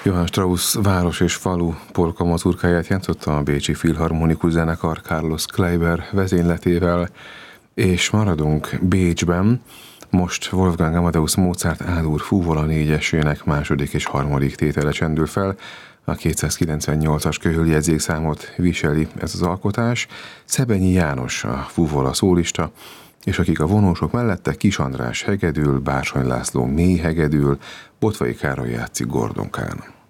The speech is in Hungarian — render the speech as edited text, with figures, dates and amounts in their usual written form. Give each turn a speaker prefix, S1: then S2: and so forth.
S1: Johann Strauss város és falu polka mazurkáját játszotta a Bécsi Filharmonikus Zenekar Carlos Kleiber vezényletével, és maradunk Bécsben. Most Wolfgang Amadeus Mozart A-dur fúvola négyesének második és harmadik tétele csendül fel. A 298-as köhöljegyzékszámot viseli ez az alkotás. Szebenyi János a fúvola szólista, és akik a vonósok mellette: Kis András hegedül, Bársony László mély hegedül, Bottvai Károly játszik gordonkán.